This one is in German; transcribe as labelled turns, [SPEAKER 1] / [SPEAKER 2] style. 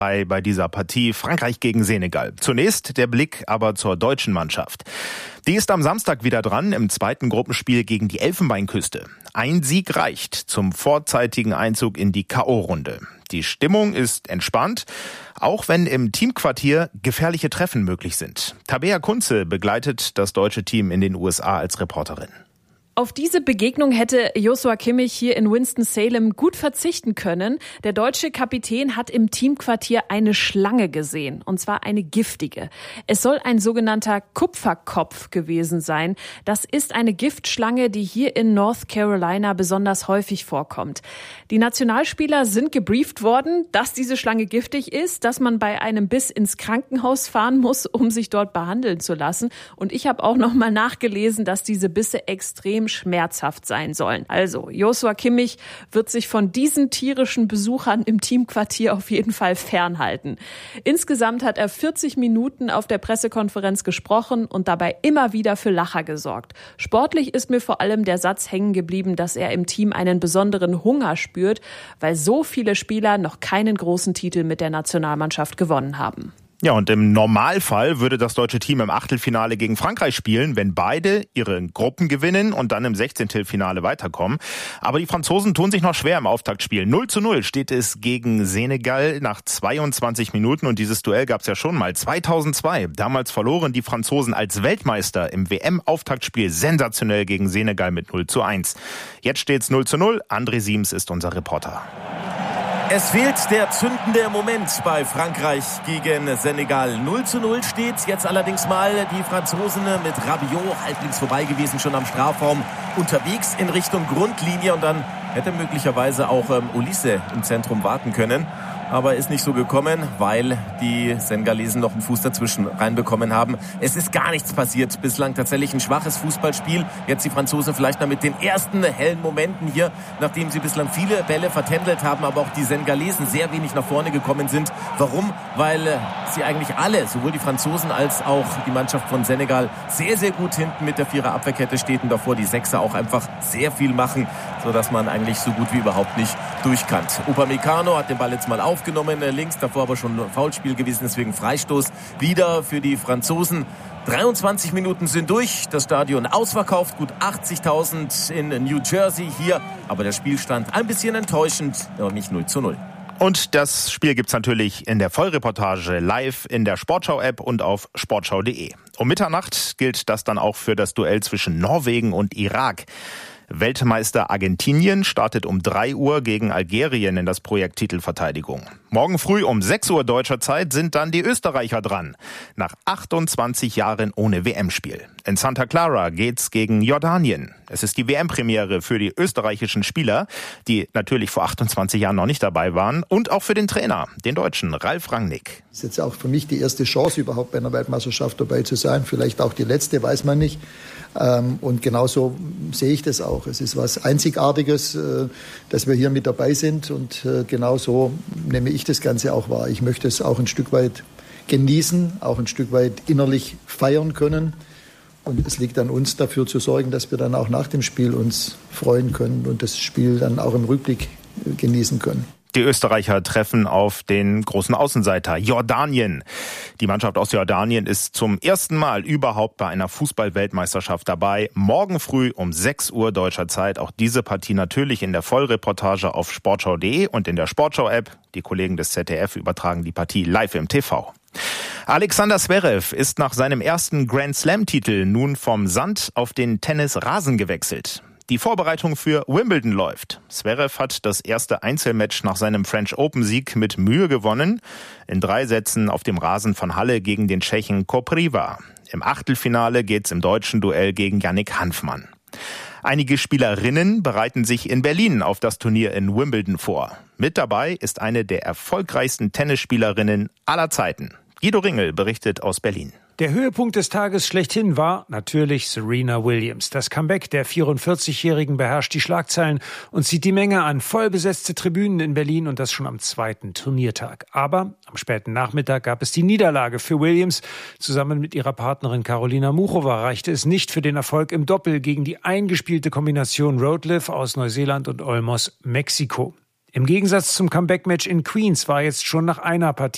[SPEAKER 1] bei dieser Partie Frankreich gegen Senegal. Zunächst der Blick aber zur deutschen Mannschaft. Die ist am Samstag wieder dran im zweiten Gruppenspiel gegen die Elfenbeinküste. Ein Sieg reicht zum vorzeitigen Einzug in die K.O.-Runde. Die Stimmung ist entspannt, auch wenn im Teamquartier gefährliche Treffen möglich sind. Tabea Kunze begleitet das deutsche Team in den USA als Reporterin.
[SPEAKER 2] Auf diese Begegnung hätte Joshua Kimmich hier in Winston-Salem gut verzichten können. Der deutsche Kapitän hat im Teamquartier eine Schlange gesehen, und zwar eine giftige. Es soll ein sogenannter Kupferkopf gewesen sein. Das ist eine Giftschlange, die hier in North Carolina besonders häufig vorkommt. Die Nationalspieler sind gebrieft worden, dass diese Schlange giftig ist, dass man bei einem Biss ins Krankenhaus fahren muss, um sich dort behandeln zu lassen. Und ich habe auch noch mal nachgelesen, dass diese Bisse extrem schmerzhaft sein sollen. Also, Joshua Kimmich wird sich von diesen tierischen Besuchern im Teamquartier auf jeden Fall fernhalten. Insgesamt hat er 40 Minuten auf der Pressekonferenz gesprochen und dabei immer wieder für Lacher gesorgt. Sportlich ist mir vor allem der Satz hängen geblieben, dass er im Team einen besonderen Hunger spürt, weil so viele Spieler noch keinen großen Titel mit der Nationalmannschaft gewonnen haben.
[SPEAKER 1] Ja, und im Normalfall würde das deutsche Team im Achtelfinale gegen Frankreich spielen, wenn beide ihre Gruppen gewinnen und dann im 16. weiterkommen. Aber die Franzosen tun sich noch schwer im Auftaktspiel. 0:0 steht es gegen Senegal nach 22 Minuten und dieses Duell gab es ja schon mal 2002. Damals verloren die Franzosen als Weltmeister im WM-Auftaktspiel sensationell gegen Senegal mit 0:1. Jetzt steht's 0:0. André Siems ist unser Reporter.
[SPEAKER 3] Es fehlt der zündende Moment bei Frankreich gegen Senegal. 0:0 steht jetzt allerdings mal die Franzosen mit Rabiot halblinks vorbei gewesen, schon am Strafraum unterwegs in Richtung Grundlinie. Und dann hätte möglicherweise auch Olise im Zentrum warten können. Aber ist nicht so gekommen, weil die Senegalesen noch einen Fuß dazwischen reinbekommen haben. Es ist gar nichts passiert. Bislang tatsächlich ein schwaches Fußballspiel. Jetzt die Franzosen vielleicht noch mit den ersten hellen Momenten hier, nachdem sie bislang viele Bälle vertändelt haben, aber auch die Senegalesen sehr wenig nach vorne gekommen sind. Warum? Weil sie eigentlich alle, sowohl die Franzosen als auch die Mannschaft von Senegal, sehr, sehr gut hinten mit der Vierer-Abwehrkette steht und davor die Sechser auch einfach sehr viel machen, sodass man eigentlich so gut wie überhaupt nicht durch kann. Upamecano hat den Ball jetzt mal aufgenommen, links, davor aber schon ein Foulspiel gewesen, deswegen Freistoß wieder für die Franzosen. 23 Minuten sind durch, das Stadion ausverkauft, gut 80.000 in New Jersey hier, aber der Spielstand ein bisschen enttäuschend, nämlich 0:0.
[SPEAKER 1] Und das Spiel gibt's natürlich in der Vollreportage live in der Sportschau-App und auf sportschau.de. Um Mitternacht gilt das dann auch für das Duell zwischen Norwegen und Irak. Weltmeister Argentinien startet um 3 Uhr gegen Algerien in das Projekt Titelverteidigung. Morgen früh um 6 Uhr deutscher Zeit sind dann die Österreicher dran. Nach 28 Jahren ohne WM-Spiel. In Santa Clara geht's gegen Jordanien. Es ist die WM-Premiere für die österreichischen Spieler, die natürlich vor 28 Jahren noch nicht dabei waren. Und auch für den Trainer, den Deutschen Ralf Rangnick.
[SPEAKER 4] Das ist jetzt auch für mich die erste Chance, überhaupt bei einer Weltmeisterschaft dabei zu sein. Vielleicht auch die letzte, weiß man nicht. Und genauso sehe ich das auch. Es ist was Einzigartiges, dass wir hier mit dabei sind. Und genauso nehme ich das Ganze auch wahr. Ich möchte es auch ein Stück weit genießen, auch ein Stück weit innerlich feiern können. Und es liegt an uns, dafür zu sorgen, dass wir dann auch nach dem Spiel uns freuen können und das Spiel dann auch im Rückblick genießen können.
[SPEAKER 1] Die Österreicher treffen auf den großen Außenseiter Jordanien. Die Mannschaft aus Jordanien ist zum ersten Mal überhaupt bei einer Fußball-Weltmeisterschaft dabei. Morgen früh um 6 Uhr deutscher Zeit. Auch diese Partie natürlich in der Vollreportage auf sportschau.de und in der Sportschau-App. Die Kollegen des ZDF übertragen die Partie live im TV. Alexander Zverev ist nach seinem ersten Grand-Slam-Titel nun vom Sand auf den Tennisrasen gewechselt. Die Vorbereitung für Wimbledon läuft. Zverev hat das erste Einzelmatch nach seinem French Open-Sieg mit Mühe gewonnen. In 3 Sätzen auf dem Rasen von Halle gegen den Tschechen Kopriva. Im Achtelfinale geht's im deutschen Duell gegen Yannick Hanfmann. Einige Spielerinnen bereiten sich in Berlin auf das Turnier in Wimbledon vor. Mit dabei ist eine der erfolgreichsten Tennisspielerinnen aller Zeiten. Guido Ringel berichtet aus Berlin.
[SPEAKER 5] Der Höhepunkt des Tages schlechthin war natürlich Serena Williams. Das Comeback der 44-Jährigen beherrscht die Schlagzeilen und zieht die Menge an. Vollbesetzte Tribünen in Berlin und das schon am 2. Turniertag. Aber am späten Nachmittag gab es die Niederlage für Williams. Zusammen mit ihrer Partnerin Karolina Muchova reichte es nicht für den Erfolg im Doppel gegen die eingespielte Kombination Roetleff aus Neuseeland und Olmos, Mexiko. Im Gegensatz zum Comeback-Match in Queens war jetzt schon nach einer Partie